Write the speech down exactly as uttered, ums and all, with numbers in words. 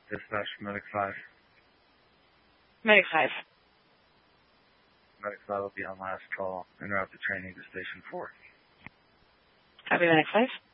Dispatch from Medic five. Medic five. Medic five will be on last call. En route to training to Station four. Copy, Medic five.